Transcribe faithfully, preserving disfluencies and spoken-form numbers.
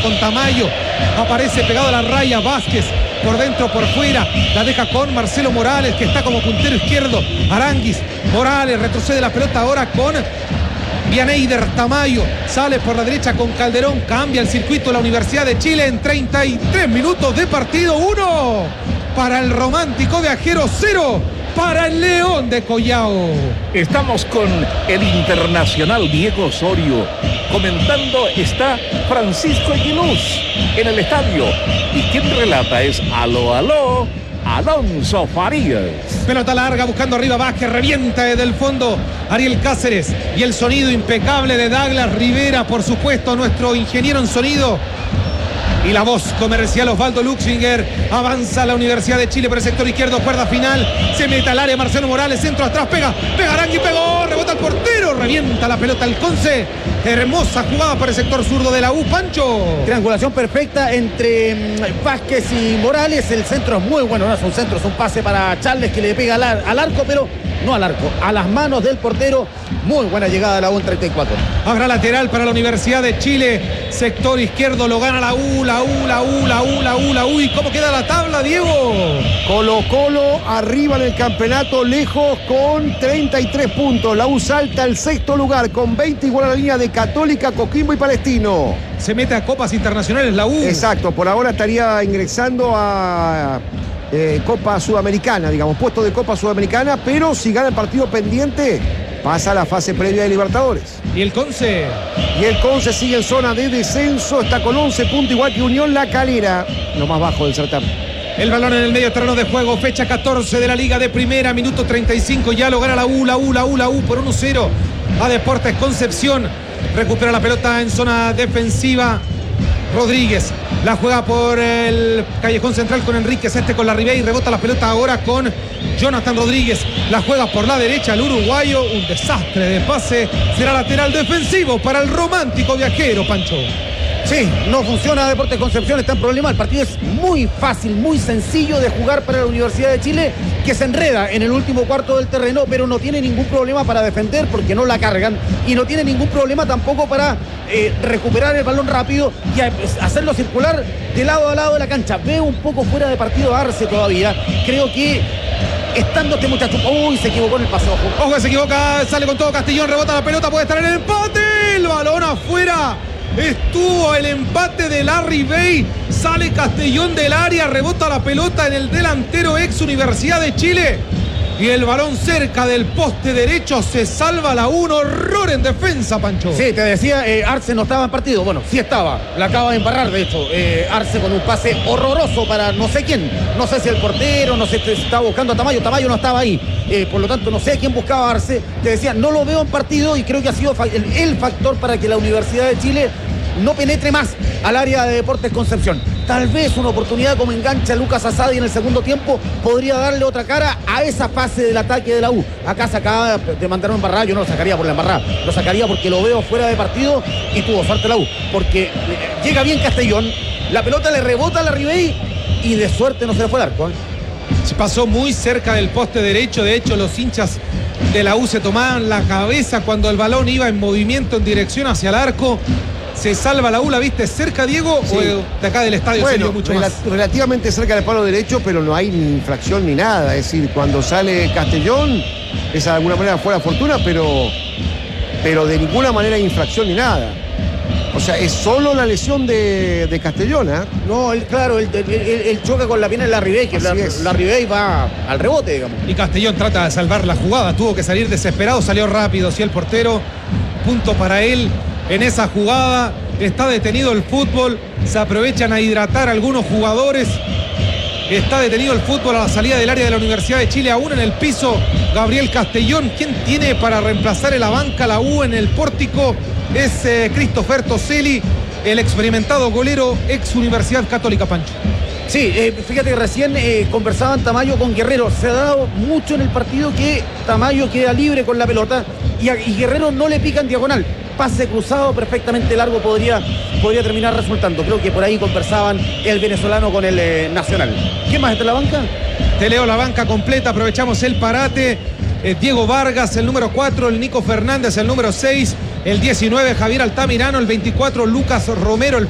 con Tamayo. Aparece pegado a la raya Vázquez. Por dentro, por fuera, la deja con Marcelo Morales, que está como puntero izquierdo. Aranguis, Morales, retrocede la pelota ahora con Vianeyder. Tamayo sale por la derecha con Calderón, cambia el circuito la Universidad de Chile en treinta y tres minutos de partido. Uno para el romántico viajero, cero para el León de Collao. Estamos con el internacional Diego Osorio. Comentando está Francisco Aguiluz en el estadio. Y quien relata es Aló, Aló, Alonso Farías. Pelota larga buscando arriba Vázquez, revienta desde el fondo Ariel Cáceres. Y el sonido impecable de Douglas Rivera, por supuesto, nuestro ingeniero en sonido. Y la voz comercial Osvaldo Luxinger. Avanza la Universidad de Chile por el sector izquierdo, cuerda final. Se mete al área Marcelo Morales, centro atrás, pega, pega Arangui, pegó, rebota el portero, revienta la pelota el Conce. Hermosa jugada por el sector zurdo de la U, Pancho. Triangulación perfecta entre Vázquez y Morales. El centro es muy bueno, no es un centro, es un pase para Charles que le pega al, ar al arco, pero no al arco, a las manos del portero. Muy buena llegada de la U en treinta y cuatro. Habrá lateral para la Universidad de Chile. Sector izquierdo lo gana la U, la U, la U, la U, la U, la U. ¿Y cómo queda la tabla, Diego? Colo Colo arriba en el campeonato, lejos con treinta y tres puntos. La U salta al sexto lugar con veinte, igual a la línea de Católica, Coquimbo y Palestino. Se mete a copas internacionales la U. Exacto, por ahora estaría ingresando a eh, Copa Sudamericana, digamos, puesto de Copa Sudamericana, pero si gana el partido pendiente, pasa a la fase previa de Libertadores. ¿Y el Conce? Y el Conce sigue en zona de descenso, está con once puntos, igual que Unión La Calera, lo más bajo del certamen. El balón en el medio terreno de juego, fecha catorce de la Liga de Primera, minuto treinta y cinco, ya lo gana la U, la U, la U, la U por uno cero a Deportes Concepción. Recupera la pelota en zona defensiva Rodríguez, la juega por el callejón central con Enríquez, este con la Ribey, y rebota la pelota ahora con Jonathan Rodríguez, la juega por la derecha el uruguayo, un desastre de pase, será lateral defensivo para el romántico viajero, Pancho. Sí, no funciona Deportes Concepción, está en problema. El partido es muy fácil, muy sencillo de jugar para la Universidad de Chile, que se enreda en el último cuarto del terreno, pero no tiene ningún problema para defender porque no la cargan, y no tiene ningún problema tampoco para eh, recuperar el balón rápido y a, hacerlo circular de lado a lado de la cancha. Veo un poco fuera de partido a Arce todavía. Creo que estando este muchacho, uy, se equivocó en el pase, ojo. Ojo, se equivoca, sale con todo Castellón, rebota la pelota, puede estar en el empate, el balón afuera. Estuvo el empate de Larry Bay, sale Castellón del área, rebota la pelota en el delantero ex Universidad de Chile y el balón cerca del poste derecho, se salva la U. Un horror en defensa, Pancho. Sí, te decía, eh, Arce no estaba en partido, bueno, sí estaba, la acaba de embarrar de hecho, eh, Arce con un pase horroroso para no sé quién, no sé si el portero, no sé si estaba buscando a Tamayo, Tamayo no estaba ahí, eh, por lo tanto no sé a quién buscaba a Arce. Te decía, no lo veo en partido y creo que ha sido el, el factor para que la Universidad de Chile no penetre más al área de Deportes Concepción. Tal vez una oportunidad como engancha a Lucas Asadi en el segundo tiempo podría darle otra cara a esa fase del ataque de la U. Acá se acaba de mandar un embarrada, yo no lo sacaría por la embarrada, lo sacaría porque lo veo fuera de partido y tuvo suerte la U, porque llega bien Castellón, la pelota le rebota a la Ribey y de suerte no se le fue el arco, ¿eh? Se pasó muy cerca del poste derecho, de hecho los hinchas de la U se tomaban la cabeza cuando el balón iba en movimiento en dirección hacia el arco. Se salva la U, ¿la viste cerca, Diego? Sí. ¿O de acá del estadio bueno, se dio mucho rela más? Relativamente cerca del palo derecho, pero no hay ni infracción ni nada. Es decir, cuando sale Castellón, es de alguna manera fuera fortuna, pero, pero de ninguna manera infracción ni nada. O sea, es solo la lesión de, de Castellón, ¿eh? No, él, claro, él, él, él, él choca con la pierna de la Ribey, que la, la Ribey va al rebote, digamos. Y Castellón trata de salvar la jugada, tuvo que salir desesperado, salió rápido, sí, el portero, punto para él. En esa jugada está detenido el fútbol, se aprovechan a hidratar algunos jugadores, está detenido el fútbol a la salida del área de la Universidad de Chile, aún en el piso Gabriel Castellón. ¿Quién tiene para reemplazar en la banca la U en el pórtico? Es eh, Christopher Toselli, el experimentado golero ex Universidad Católica, Pancho. Sí, eh, fíjate que recién eh, conversaban Tamayo con Guerrero. Se ha dado mucho en el partido que Tamayo queda libre con la pelota y, a, y Guerrero no le pica en diagonal. Pase cruzado perfectamente largo podría, podría terminar resultando. Creo que por ahí conversaban el venezolano con el eh, Nacional. ¿Quién más está en la banca? Te leo la banca completa, aprovechamos el parate. Eh, Diego Vargas, el número cuatro, el Nico Fernández, el número seis, el diecinueve, Javier Altamirano, el veinticuatro, Lucas Romero, el